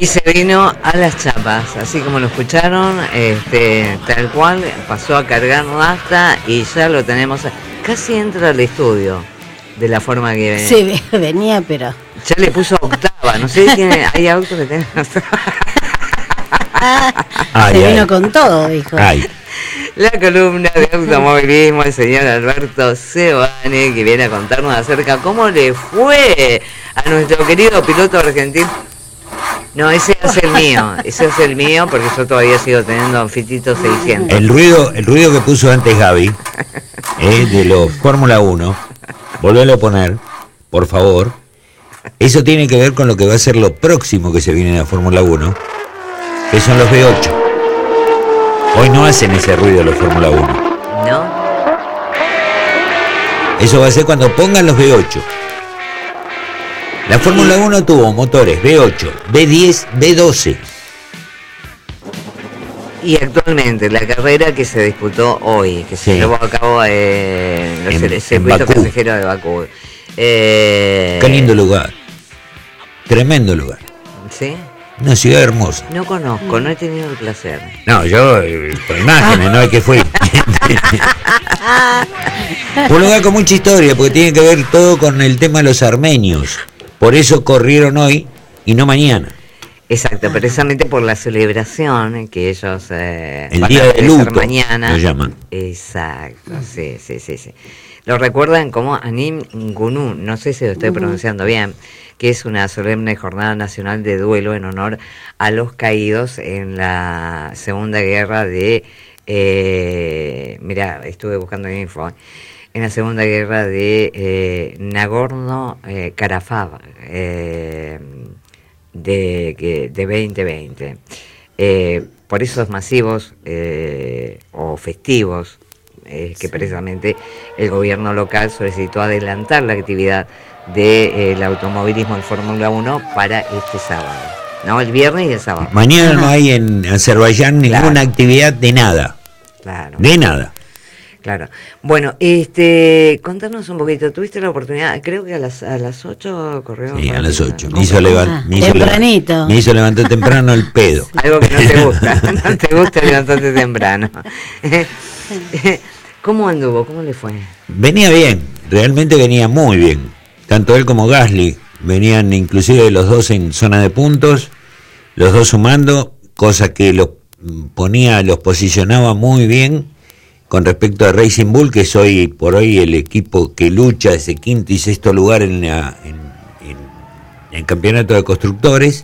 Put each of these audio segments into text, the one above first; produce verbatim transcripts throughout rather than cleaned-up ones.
Y se vino a las chapas, así como lo escucharon, este, tal cual, pasó a cargar nafta y ya lo tenemos, casi entra al estudio, de la forma que venía. Sí, venía, pero... Ya le puso octava, no sé si tiene, hay autos que tienen ay, se ay. Vino con todo, dijo. Ay. La columna de automovilismo, el señor Alberto Sebane, que viene a contarnos acerca cómo le fue a nuestro querido piloto argentino. No, ese es el mío, ese es el mío porque yo todavía sigo teniendo un Fitito seiscientos. El ruido, el ruido que puso antes Gaby, eh, de los Fórmula uno, volvelo a poner, por favor. Eso tiene que ver con lo que va a ser lo próximo que se viene en la Fórmula uno, que son los V ocho. Hoy no hacen ese ruido los Fórmula uno. ¿No? Eso va a ser cuando pongan los V ocho. La Fórmula uno tuvo motores V ocho, V diez, V doce. Y actualmente la carrera que se disputó hoy, que se sí. llevó a cabo eh, en los en, circuitos callejeros de Bakú. Eh, Qué lindo lugar. Tremendo lugar. ¿Sí? Una ciudad hermosa. No conozco, no he tenido el placer. No, yo eh, por imágenes, no es que fui. Un lugar con mucha historia, porque tiene que ver todo con el tema de los armenios. Por eso corrieron hoy y no mañana. Exacto, precisamente por la celebración que ellos eh, el día de luto mañana. Lo llaman. Exacto, sí, sí, sí, sí. Lo recuerdan como Anim Gunu, no sé si lo estoy pronunciando bien, que es una solemne jornada nacional de duelo en honor a los caídos en la Segunda Guerra de, eh, mira, estuve buscando info, eh, en la Segunda Guerra de eh, Nagorno-Karabaj, eh, de, de veinte veinte. Eh, por esos masivos eh, o festivos, eh, que sí. precisamente el gobierno local solicitó adelantar la actividad del de, automovilismo en Fórmula uno para este sábado. No, el viernes y el sábado. Mañana no hay en Azerbaiyán ninguna claro. actividad de nada. Claro. De nada. Claro. Bueno, este, contanos un poquito. ¿Tuviste la oportunidad? Creo que a las a las ocho corrió. Sí, a las ocho. Me hizo, levan- me, hizo tempranito. Levan- me hizo levantar temprano el pedo. Algo que no te gusta. No te gusta levantarte temprano. ¿Cómo anduvo? ¿Cómo le fue? Venía bien. Realmente venía muy bien. Tanto él como Gasly venían inclusive los dos en zona de puntos, los dos sumando, cosa que los ponía, los posicionaba muy bien con respecto a Racing Bull, que es hoy por hoy el equipo que lucha ese quinto y sexto lugar en, la, en, en, en el campeonato de constructores,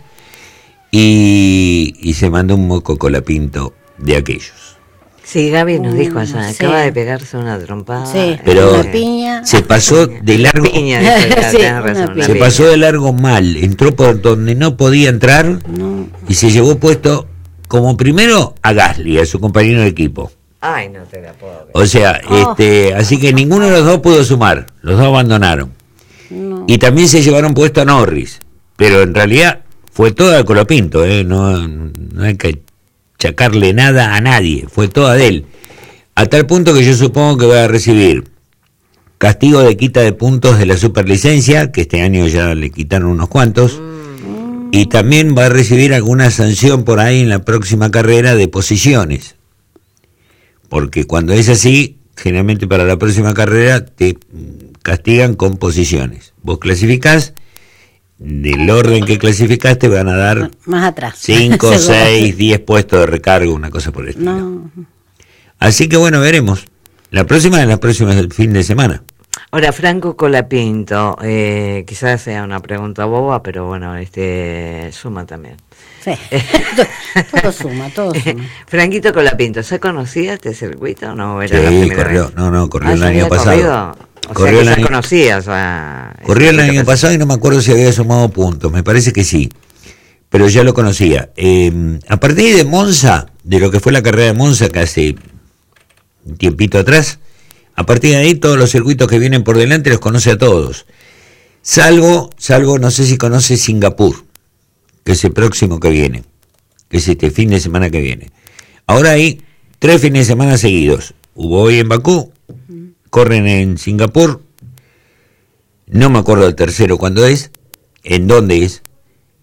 y, y se mandó un moco colapinto de aquellos. Sí, Gaby nos dijo allá, sí. acaba de pegarse una trompada. Sí, pero una piña. Se pasó de largo. Piña, dijo, sí, razón, piña. Se pasó de largo mal, entró por donde no podía entrar no. y se llevó puesto como primero a Gasly, a su compañero de equipo. Ay, no te la puedo ver. O sea, oh. este, así que ninguno de los dos pudo sumar, los dos abandonaron. No. Y también se llevaron puesto a Norris, pero en realidad fue todo a Colapinto, ¿eh? no, no hay que chacarle nada a nadie, fue toda de él. A tal punto que yo supongo que va a recibir castigo de quita de puntos de la superlicencia, que este año ya le quitaron unos cuantos, mm. y también va a recibir alguna sanción por ahí en la próxima carrera de posiciones. Porque cuando es así, generalmente para la próxima carrera te castigan con posiciones. Vos clasificás, del orden que clasificaste van a dar más atrás cinco, seis, diez puestos de recargo, una cosa por el estilo. No. Así que bueno, veremos. La próxima es la próxima del fin de semana. Ahora, Franco Colapinto, eh, quizás sea una pregunta boba, pero bueno, este suma también. Sí, todo suma, todo suma. Franquito Colapinto, ¿ya conocía este circuito o no? Era Sí, la primera corrió, vez? no, no, corrió Ah, el ¿ya año había pasado. corrido? O Corrió sea, que el ya año- conocías. O sea, Corrió el circuito año que- pasado y no me acuerdo si había sumado puntos, me parece que sí, pero ya lo conocía. Eh, a partir de Monza, de lo que fue la carrera de Monza, que hace un tiempito atrás, a partir de ahí todos los circuitos que vienen por delante los conoce a todos, salvo, salvo no sé si conoce Singapur, que es el próximo que viene, que es este fin de semana que viene. Ahora hay tres fines de semana seguidos, hubo hoy en Bakú, corren en Singapur, no me acuerdo del tercero cuándo es, en dónde es,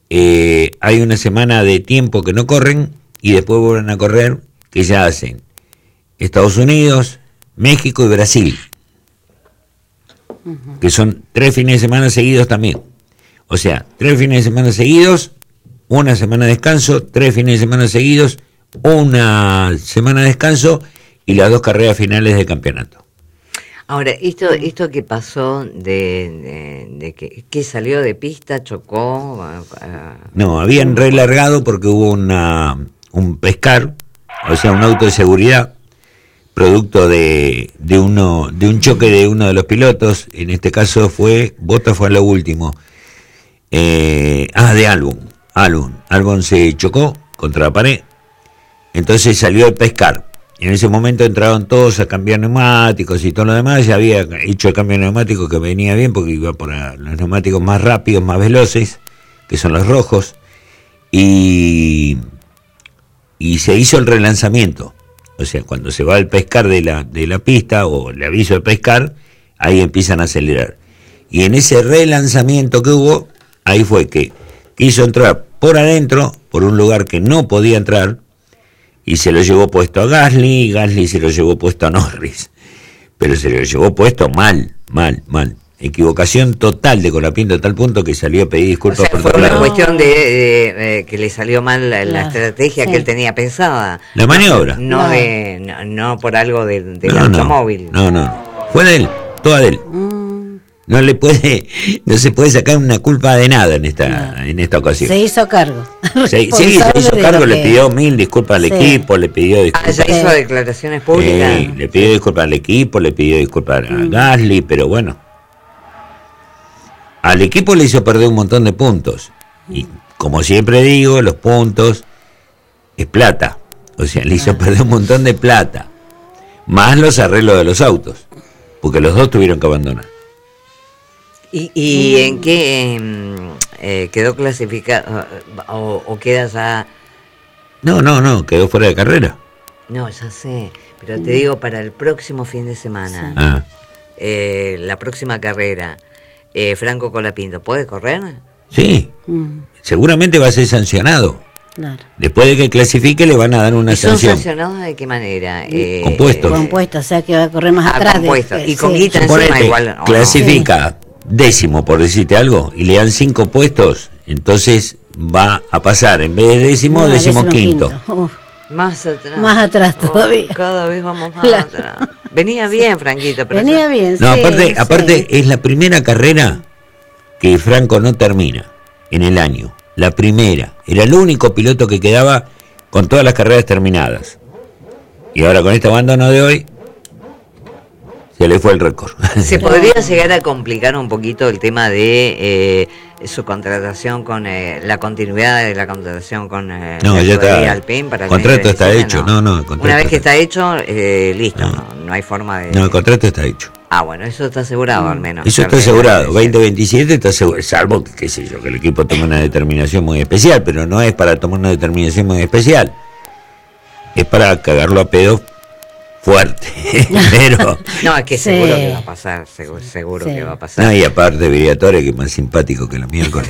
eh, hay una semana de tiempo que no corren y después vuelven a correr, que ya hacen Estados Unidos, México y Brasil, uh-huh. que son tres fines de semana seguidos también. O sea, tres fines de semana seguidos, una semana de descanso, tres fines de semana seguidos, una semana de descanso y las dos carreras finales del campeonato. Ahora, esto esto que pasó de, de, de que, que salió de pista, chocó... Uh, no, habían relargado porque hubo una un pescar, o sea, un auto de seguridad, producto de, de uno de un choque de uno de los pilotos, en este caso fue, Bottas fue a lo último, eh, ah, de Albon, Albon, Albon se chocó contra la pared, entonces salió el pescar. En ese momento entraron todos a cambiar neumáticos y todo lo demás. Ya había hecho el cambio de neumáticos que venía bien porque iba por los neumáticos más rápidos, más veloces, que son los rojos. Y, y se hizo el relanzamiento. O sea, cuando se va el pescar de la, de la pista o el aviso de pescar, ahí empiezan a acelerar. Y en ese relanzamiento que hubo, ahí fue que quiso entrar por adentro, por un lugar que no podía entrar, y se lo llevó puesto a Gasly, Gasly se lo llevó puesto a Norris, pero se lo llevó puesto mal, mal, mal. Equivocación total de Colapinto a tal punto que salió a pedir disculpas, o sea, por fue todos una lados. cuestión de, de, de que le salió mal la, la estrategia sí. que él tenía pensada. La maniobra. No, no, de, no, no por algo de, del no, automóvil. No, no, no. Fue de él, toda de él. Mm. No le puede, no se puede sacar una culpa de nada en esta, no. en esta ocasión. Se hizo cargo. Se, sí, se hizo cargo, le pidió mil disculpas al sí. equipo, le pidió disculpas. Ah, ya hizo declaraciones públicas. Sí, le pidió disculpas al equipo, le pidió disculpas a mm. Gasly, pero bueno. Al equipo le hizo perder un montón de puntos. Y como siempre digo, los puntos es plata. O sea, le hizo ah. perder un montón de plata. Más los arreglos de los autos. Porque los dos tuvieron que abandonar. ¿Y, y en qué eh, quedó clasificado o, o queda ya? No, no, no, quedó fuera de carrera. No, ya sé, pero te digo para el próximo fin de semana, sí. ah. eh, la próxima carrera, eh, Franco Colapinto, ¿puede correr? Sí, mm. seguramente va a ser sancionado. Claro. Después de que clasifique le van a dar una ¿Y son sanción. sancionados de qué manera? Eh, compuestos. Compuestos, o sea que va a correr más ah, atrás. Compuestos. De, y con sí. guita encima igual. Clasifica. Sí. Décimo, por decirte algo, y le dan cinco puestos, entonces va a pasar, en vez de décimo, no, décimo, décimo quinto. quinto. Más atrás. Más atrás todavía. Oh, cada vez vamos más claro. atrás. Venía bien, Franquito. Pero Venía eso... bien, No, sí, aparte, sí. aparte es la primera carrera que Franco no termina en el año. La primera. Era el único piloto que quedaba con todas las carreras terminadas. Y ahora con este abandono de hoy, se le fue el récord. ¿Se podría llegar a complicar un poquito el tema de eh, su contratación con eh, la continuidad de la contratación con eh, no, la ya está. Alpine para el contrato está hecho. No, no, el Una vez que está hecho, eh, listo, no. No, no hay forma de... No, el contrato está hecho. Ah, bueno, eso está asegurado al menos. Eso está asegurado, veinte veintisiete está asegurado, salvo, qué sé yo, que el equipo tome una determinación muy especial, pero no es para tomar una determinación muy especial. Es para cagarlo a pedo fuerte, pero... No, es que seguro sí. que va a pasar, seguro, seguro sí. que va a pasar. No, y aparte Briatore, que es más simpático que la miércoles.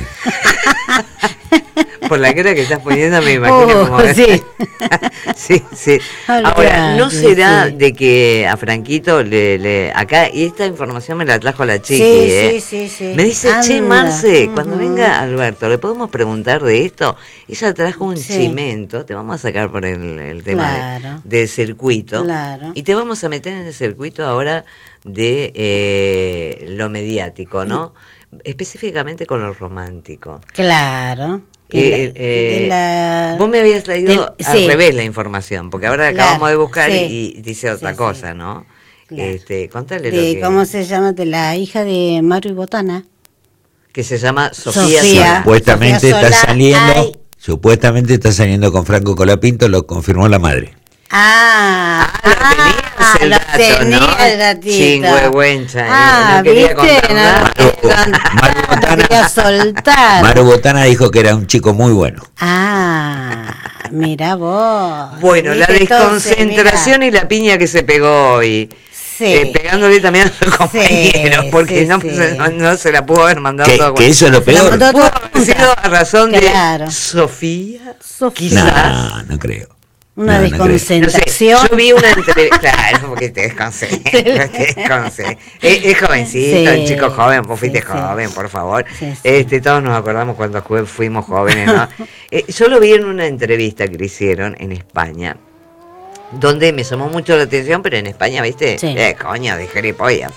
Por la cara que estás poniendo me imagino oh, como... Sí, sí, sí. Ahora, ¿no será sí. de que a Franquito le, le... Acá, y esta información me la trajo la Chiqui, sí, ¿eh? Sí, sí, sí. Me dice, Anda. che, Marce, uh-huh. cuando venga Alberto, ¿le podemos preguntar de esto? Ella trajo un sí. cimento, te vamos a sacar por el, el tema claro. de, del circuito. Claro. Y te vamos a meter en el circuito ahora de eh, lo mediático, ¿no? Sí. Específicamente con lo romántico. Claro. Eh, eh, la... Vos me habías traído del, al sí. revés la información, porque ahora claro, acabamos de buscar sí. y dice otra sí, cosa, sí. ¿no? Claro. Este, contale de, lo que... ¿Cómo se llama? De la hija de Mario y Botana. Que se llama Sofía, Sofía. Supuestamente Sofía está Sola. saliendo, Ay. supuestamente está saliendo con Franco Colapinto, lo confirmó la madre. Ah, ah, lo ah, tenías el lo dato, tenía ¿no? el gatito. Chingüengüencha. Ah, no quería ¿viste? No, Maru Botana, quería soltar. Maru Botana dijo que era un chico muy bueno. Ah, mira vos. Bueno, la desconcentración y la piña que se pegó hoy. Sí. eh, pegándole también a su compañero, Sí, porque sí, no, sí. se- no, no se la pudo haber mandado Que, toda que eso es lo Se la peor. mandó Pudo toda haber sido a razón Claro. de Sofía, Sofía. quizás. No, no creo. Una No, no creo. No sé, desconcentración. yo vi una entrevista, claro, porque te desconcentra, te desconcentra. Es, es jovencito, Sí, el chico joven, vos fuiste sí, sí. joven, por favor. Sí, sí. Este, todos nos acordamos cuando ju- fuimos jóvenes, ¿no? Eh, yo lo vi en una entrevista que le hicieron en España, donde me llamó mucho la atención, pero en España, ¿viste? Sí. Eh, coño, de gilipollas.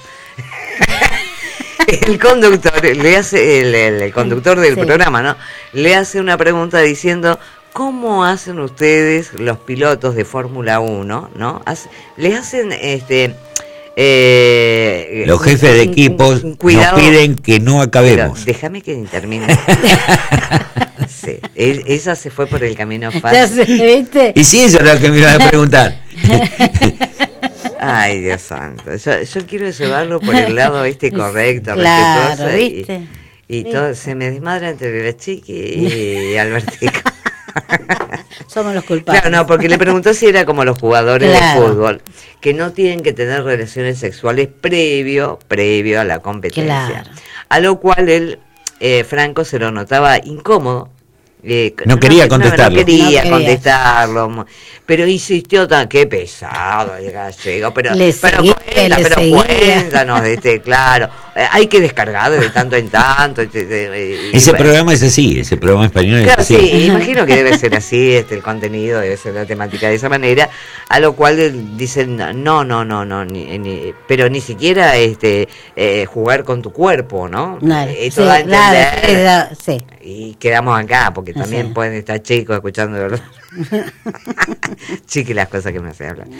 El conductor le hace, el, el- el conductor del Sí. programa, ¿no? Le hace una pregunta diciendo, ¿cómo hacen ustedes los pilotos de Fórmula uno, ¿no? Hace- les hacen este eh, Los jefes de un- equipos un cuidado. nos piden que no Pero acabemos. déjame que termine. Sí, e- ella se fue por el camino Ya fácil. sé, ¿viste? Y sí, eso es lo que me iban a preguntar. Ay, Dios santo. Yo, yo quiero llevarlo por el lado este correcto, Claro, respetuoso. y- ¿viste? Y, ¿Viste? todo se me desmadra entre la chiqui y Albertico. Somos los culpables. Claro, no, porque le preguntó si era como los jugadores Claro. de fútbol, que no tienen que tener relaciones sexuales previo, previo a la competencia. Claro. A lo cual él, eh, Franco, se lo notaba incómodo. eh, No quería no, contestarlo. No, quería No quería. contestarlo, pero insistió tan, qué pesado el gallego, pero, Le pero, seguía, cuenta, le pero seguía. cuéntanos, este, claro, eh, hay que descargar de tanto en tanto. este, de- y- Ese bueno. programa es así, ese programa español es Claro, así. sí, imagino que debe ser así, este, el contenido debe ser la temática de esa manera, a lo cual él dicen, no, no, no, no, ni, ni- pero ni siquiera este eh, jugar con tu cuerpo, ¿no? Claro, Esto sí, da a claro, entender. sí, da- sí. Y quedamos acá, porque también Sí. pueden estar chicos escuchando. Chiqui, las cosas que me hace hablar.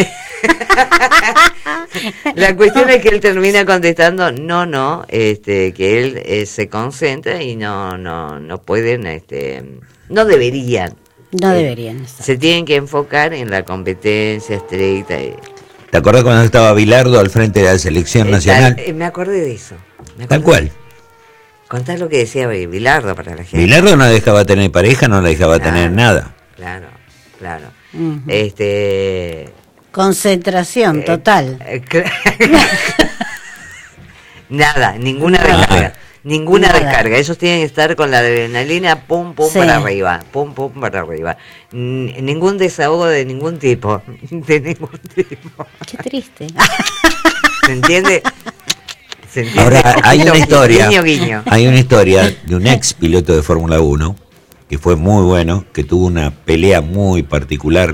La cuestión es que él termina contestando, no, no, este, que él eh, se concentra y no, no, no pueden, este, no deberían. No Eh, deberían estar. Se tienen que enfocar en la competencia estricta. Y, ¿Te acordás cuando estaba Bilardo al frente de la selección eh, nacional? tal- eh, me acordé de eso. me Tal acordé. cual. Contás lo que decía Bilardo para la gente. Bilardo no dejaba tener pareja, no la dejaba Claro. tener nada. Claro, claro. Ujú. Este. Concentración eh, total. eh, cla- Nada, ninguna Nada. descarga. Ninguna Nada. descarga. Ellos tienen que estar con la adrenalina pum pum Sí. para arriba. Pum pum para arriba. N- ningún desahogo de ningún tipo. De ningún tipo. Qué triste. ¿Se entiende? ¿Se entiende? Ahora, hay una historia, Guiño, guiño. hay una historia de un ex piloto de Fórmula uno que fue muy bueno, que tuvo una pelea muy particular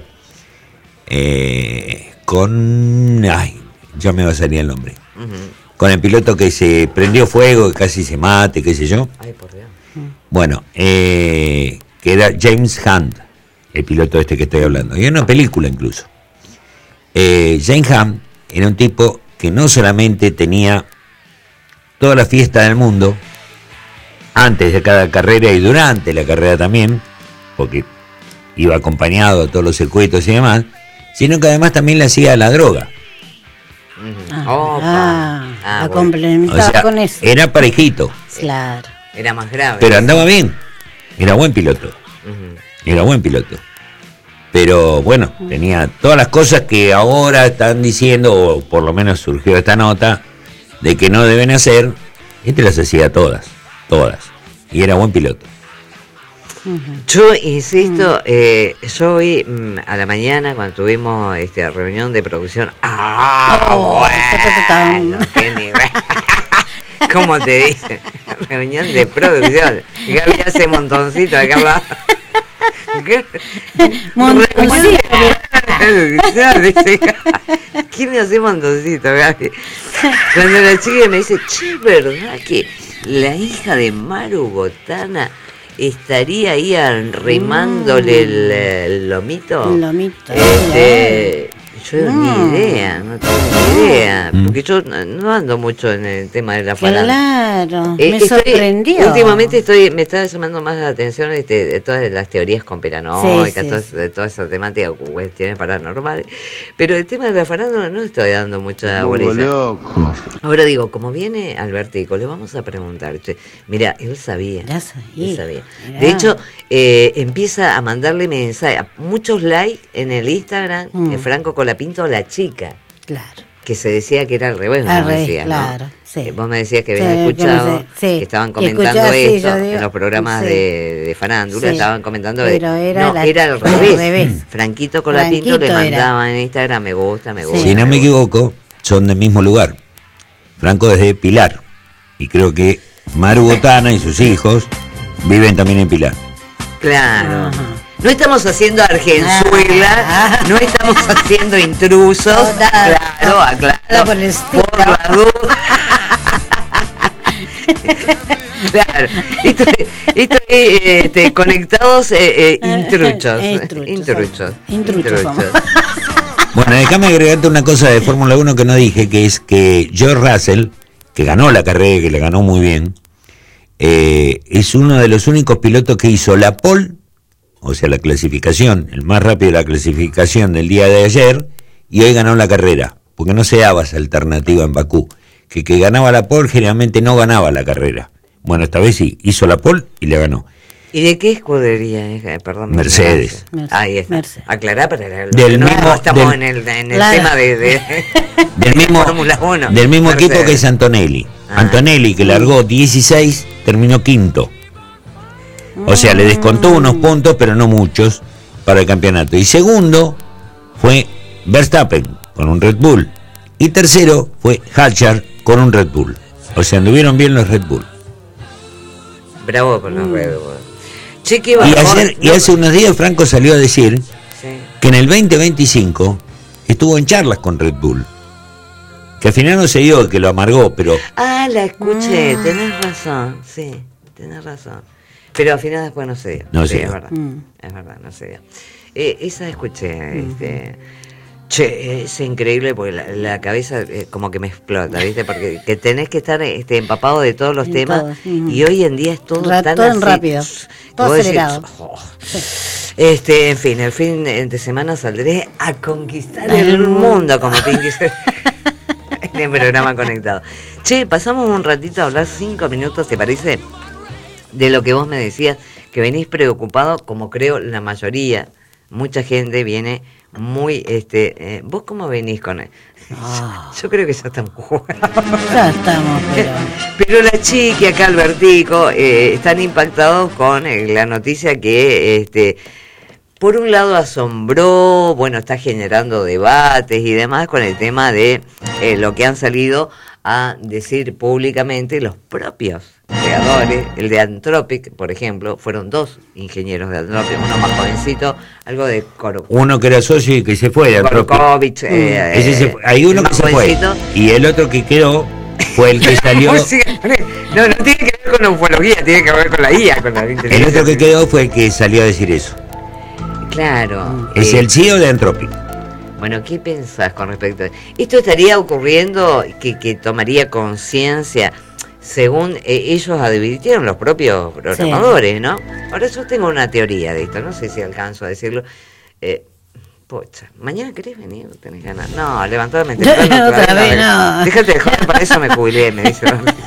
eh, con... Ay, ya me va a salir el nombre. Ujú. Con el piloto que se prendió fuego, que casi se mate, qué sé yo. Ay, por Dios. Bueno, eh, que era James Hunt, el piloto este que estoy hablando. Y hay una película incluso. Eh, James Hunt era un tipo que no solamente tenía toda la fiesta del mundo, antes de cada carrera y durante la carrera también, porque iba acompañado a todos los circuitos y demás, sino que además también le hacía la droga. Ujú. Ah, Opa. ah, Ah, la bueno. O complementaba sea, con eso. era parejito, Claro. Era más grave. pero andaba bien. Era buen piloto. Ujú. Era buen piloto. Pero bueno, tenía todas las cosas que ahora están diciendo, o por lo menos surgió esta nota, de que no deben hacer. Este las hacía todas, todas. Y era buen piloto. Yo insisto, eh, yo hoy mm, a la mañana cuando tuvimos este, reunión de producción, ¡ah! Oh, bueno, qué nivel. ¿Cómo te dicen? Reunión de producción. Gaby hace montoncito acá abajo. ¿Qué? Montoncito. Producción, dice. ¿Quién me hace montoncito, Gaby? Cuando la chica me dice, che, ¿verdad que la hija de Maru Botana estaría ahí arrimándole el, el lomito? El lomito, Este, yo Mm. ni idea, no tengo ni idea. Mm. Porque yo no no ando mucho en el tema de la farándula. Claro. Eh, Me estoy- sorprendió. Últimamente estoy, me está llamando más la atención este, de todas las teorías conspiranoicas, Sí, sí, todas- sí. de toda esa temática, cuestiones paranormales. Pero el tema de la farándula no estoy dando mucha bolilla. Ahora digo, como viene Albertico, le vamos a preguntar, che, mira, él sabía. Ya sabía, Él sabía. mirá. De hecho, eh, empieza a mandarle mensajes, muchos likes en el Instagram, Mm. de Franco Colapinto a la chica. Claro. que se decía que era al revés, Al vos revés, decías, claro, ¿no? sí. Que vos me decías que Sí, habías que no escuchado, sé, sí, que estaban que comentando escuchaba, sí, esto yo digo, en los programas sí. de, de farándula, Sí. estaban comentando Pero de, era no, la- era al al revés. revés. Franquito Colapinto le Franquito era. mandaba en Instagram me gusta, me Sí. gusta. Si no me gusta. equivoco, son del mismo lugar. Franco es de Pilar. Y creo que Maru Botana y sus hijos viven también en Pilar. Claro. Ajá. No estamos haciendo Argenzuela, Ah. no estamos haciendo intrusos. No, nada. Claro, aclaro. Nada por el estilo. Por la duda. Claro. Esto, esto es este, conectados eh, eh, intruchos. Eh, intruchos, Intruchos. intruchos somos. Bueno, déjame agregarte una cosa de Fórmula uno que no dije, que es que George Russell, que ganó la carrera, que le ganó muy bien, eh, es uno de los únicos pilotos que hizo la pole, o sea, la clasificación, el más rápido de la clasificación del día de ayer, y hoy ganó la carrera, porque no se daba esa alternativa en Bakú, que que ganaba la pole generalmente no ganaba la carrera. Bueno, esta vez sí, hizo la pole y le ganó. ¿Y de qué escudería es? Eh, Perdón. Mercedes. Mercedes. Ahí está. Mercedes. Aclará para el Del no, mismo- estamos del- en el, en el Claro. tema de, de, Del mismo, Fórmula uno. del mismo Mercedes. equipo que es Antonelli. Ah. Antonelli, que largó dieciséis, terminó quinto. O sea, le descontó unos puntos, pero no muchos, para el campeonato. Y segundo fue Verstappen, con un Red Bull. Y tercero fue Hadjar, con un Red Bull. O sea, anduvieron bien los Red Bull. Bravo con los Red Bull. Che, qué Y, bajón. ayer, y No, hace unos días Franco salió a decir sí. que en el veinte veinticinco estuvo en charlas con Red Bull. Que al final no se dio, que lo amargó, pero Ah, la escuché, Ah. tenés razón, sí, tenés razón. Pero al final después no se dio. No sí, se es dio. verdad, Mm. es verdad, no se dio. Eh, esa escuché, este... Che, es increíble porque la, la cabeza eh, como que me explota, ¿viste? Porque que tenés que estar este, empapado de todos los En temas todo, ujú. y hoy en día es todo Ra- tan todo en así, rápido, que todo vos decís, acelerado. "Oh". Este, en fin, el fin de semana saldré a conquistar el El mundo mundo. como Pinky en el programa conectado. Che, pasamos un ratito a hablar cinco minutos, ¿te parece? De lo que vos me decías, que venís preocupado, como creo la mayoría, mucha gente viene muy, este, eh, ¿vos cómo venís con él? Ah. Yo creo que ya estamos jugando. Ya estamos, pero... Pero la chiqui acá, Albertico, eh, están impactados con eh, la noticia que, este, por un lado asombró, bueno, está generando debates y demás con el tema de eh, lo que han salido a decir públicamente los propios creadores. El de Anthropic, por ejemplo, fueron dos ingenieros de Anthropic, uno más jovencito, algo de Cor uno que era socio y que se fue de Anthropic. Korkovich, eh, Ese se eh, fue. Hay el uno que más se fue. jovencito. Y el otro que quedó fue el que salió. No, no tiene que ver con la ufología, tiene que ver con la I A, con la El inteligencia otro que artificial. quedó fue el que salió a decir eso. Claro. Es eh, el C E O de Anthropic. Bueno, ¿qué pensás con respecto a esto? ¿Estaría ocurriendo que, que tomaría conciencia, según eh, ellos advirtieron los propios programadores, ¿no? Ahora yo tengo una teoría de esto, no sé si alcanzo a decirlo. Eh, pocha, ¿mañana querés venir? ¿Tenés ganas? No, levantadme temprano. Otra vez, no. Déjate de joder, para eso me jubilé, me dice.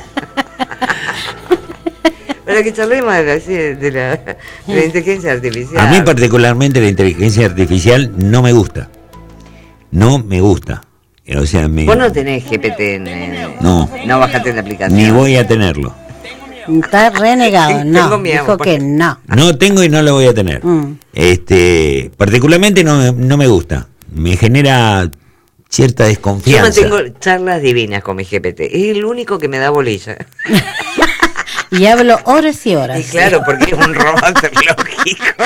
Para que charlemos de la, de la, de la inteligencia artificial. A mí particularmente la inteligencia artificial no me gusta. No me gusta. O sea, me, Vos no tenés G P T en, en- No. no bajaste la aplicación. ni voy a tenerlo. Está renegado, Tengo no, miedo, dijo porque- que no. No tengo y no lo voy a tener. Mm. Este, particularmente no, me- no me gusta. Me genera cierta Yo desconfianza. mantengo charlas divinas con mi G P T. Es el único que me da bolilla. Y hablo horas y horas. Y claro, porque es un robot tecnológico.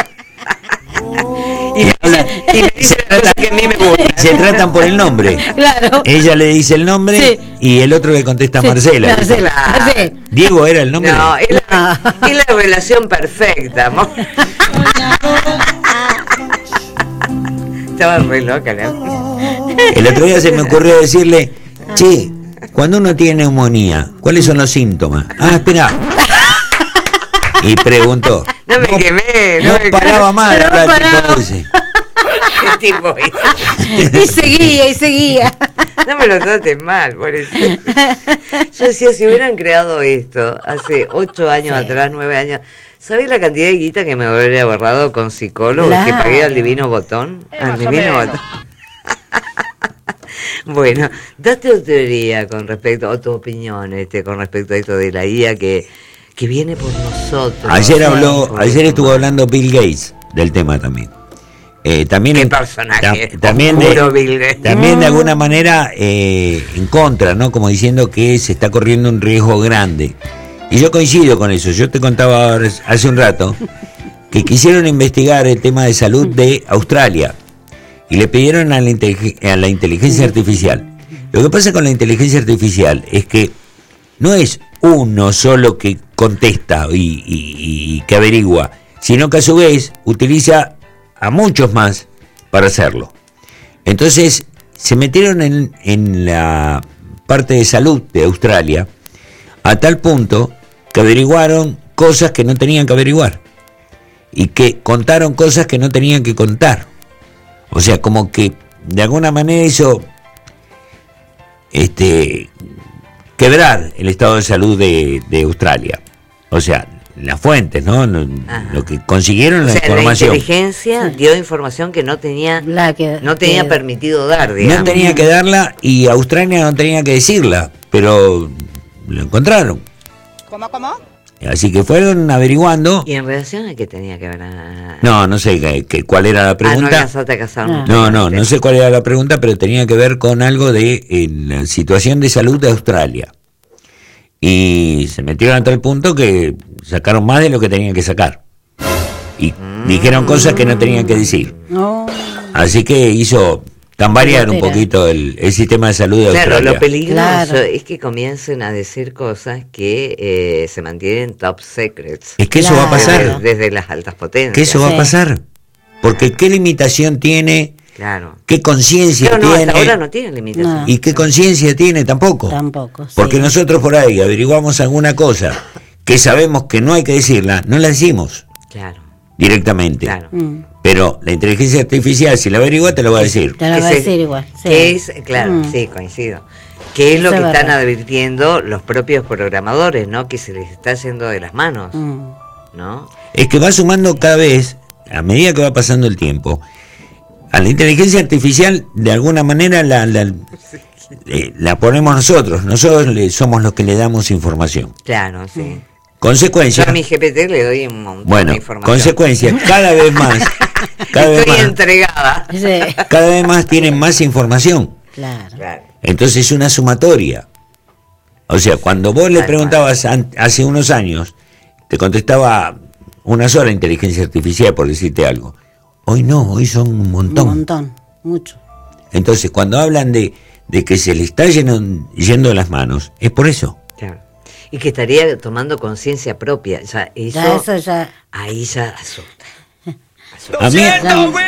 Y me habla- dice, y me dice las cosas que a mí me gustan. Se tratan por el nombre. Claro. Ella le dice el nombre Sí. y el otro le contesta Sí, Marcela. Marcela. Claro. Sí. Diego era el nombre. No, es la, No. es la relación perfecta, amor. Estaba re loca la El otro día se me ocurrió decirle, che, cuando uno tiene neumonía, ¿cuáles son los síntomas? Ah, espera. Y preguntó. No me quemé, no No me paraba más de No hablar paraba. tipo ese. ¿Qué tipo es? Y seguía, y seguía. No me lo trates mal, por eso. Yo decía, si hubieran creado esto hace ocho años Sí. atrás, nueve años, ¿sabés la cantidad de guita que me habría ahorrado con psicólogos que Claro. pagué al divino botón? Al divino botón. Bueno, date tu teoría con respecto, o tu opinión este, con respecto a esto de la I A que, que viene por nosotros. Ayer ¿no? habló, Por ayer estuvo humano. hablando Bill Gates del tema también. Eh, también Qué en- personaje, ta- también oscuro, de, Bill Gates. también de alguna manera eh, en contra, ¿no? Como diciendo que se está corriendo un riesgo grande. Y yo coincido con eso. Yo te contaba ahora- hace un rato que quisieron investigar el tema de salud de Australia y le pidieron a la, intelig- a la inteligencia artificial. Lo que pasa con la inteligencia artificial es que no es uno solo que contesta y, y- y que averigua, sino que a su vez utiliza a muchos más para hacerlo. Entonces se metieron en, en la parte de salud de Australia a tal punto que averiguaron cosas que no tenían que averiguar y que contaron cosas que no tenían que contar. O sea, como que de alguna manera hizo este quebrar el estado de salud de, de Australia. O sea, las fuentes, ¿no? Lo, Ajá. lo que consiguieron O la sea, la información. inteligencia Sí. dio información que no tenía, La que- no tenía que- permitido dar, digamos. No tenía que darla y Australia no tenía que decirla, pero lo encontraron. ¿Cómo, cómo? Así que fueron averiguando. ¿Y en relación a qué tenía que ver? A... No, no sé qué, qué- cuál era la Ah, no pregunta. alcanzaste a casar. No. No, no, no sé cuál era la pregunta, pero tenía que ver con algo de eh, la situación de salud de Australia. Y se metieron a tal punto que sacaron más de lo que tenían que sacar. Y dijeron cosas que no tenían que decir. No, Así que hizo tambalear un Espera. poquito el, el sistema de salud de Claro, Australia. lo peligroso Claro. es que comiencen a decir cosas que eh, se mantienen top secrets. Es que eso va a Claro. pasar. Desde, desde las altas potencias. Que eso va a Sí. pasar. Porque qué limitación tiene, Claro. qué conciencia Pero no, tiene. hasta ahora no tienen limitación. No. ¿Y qué conciencia tiene tampoco? tampoco. sí. Porque nosotros por ahí averiguamos alguna cosa que sabemos que no hay que decirla, no la decimos Claro, directamente. claro. Mm, Pero la inteligencia artificial, si la averigua, te lo va a decir. te lo Que va a se- decir igual. Sí. Que es, claro, Mm. sí, coincido. Que es lo Eso que es están verdad. advirtiendo los propios programadores, ¿no? Que se les está yendo de las manos, Mm. ¿no? Es que va sumando cada vez, a medida que va pasando el tiempo, a la inteligencia artificial, de alguna manera la, la, eh, la ponemos nosotros. Nosotros le, somos los que le damos información. Claro, sí. Yo Consecuencia, a mi G P T le doy un montón bueno, de información. consecuencia, cada vez más, cada vez Estoy más, entregada. Sí, cada vez más tienen más información. claro. Claro. Entonces es una sumatoria. O sea, cuando vos le Tal preguntabas an- hace unos años, te contestaba una sola inteligencia artificial, por decirte algo. Hoy no, hoy son un Un montón. montón, mucho. Entonces, cuando hablan de, de que se le está yendo, yendo de las manos, es por eso. Claro. Y que estaría tomando conciencia propia. Ya, eso, Ya eso ya. ahí ya asusta. A mí, ya-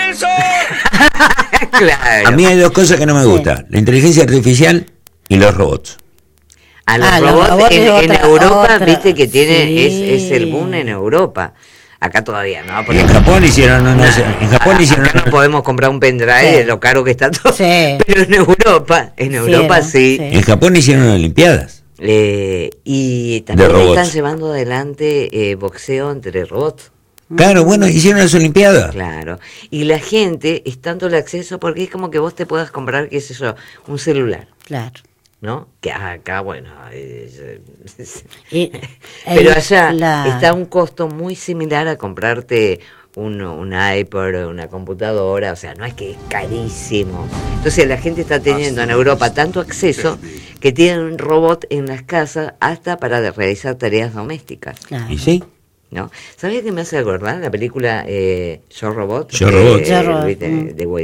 Claro. a mí hay dos cosas que no me Sí. gustan. La inteligencia artificial y los robots. A los Ah, los robots robots en, es en otra- Europa, otra. viste que tiene, Sí. es, es el boom en Europa. Acá todavía no, Y porque en Japón hicieron una, Nah, en Japón a- hicieron acá no una- podemos comprar un pendrive Sí. de lo caro que está todo. Sí. Pero en Europa, en Europa Hicieron, sí. sí. en Japón hicieron olimpiadas. Eh, y también De robots. están llevando adelante eh, boxeo entre robots. Claro, bueno, hicieron las olimpiadas. Claro. Y la gente es tanto el acceso porque es como que vos te puedas comprar, qué sé yo, un celular, Claro. ¿no? Que acá, bueno. eh, Y Pero el- allá la- está a un costo muy similar a comprarte un, un iPod, una computadora, o sea, no es que es carísimo. Entonces la gente está teniendo en Europa tanto acceso que tienen un robot en las casas hasta para de- realizar tareas domésticas, Claro. ¿Y sí? ¿no? ¿Sabes qué me hace acordar? La película eh, Yo Robot. Yo de- Robot. Yo Robot, de, mm. de Wade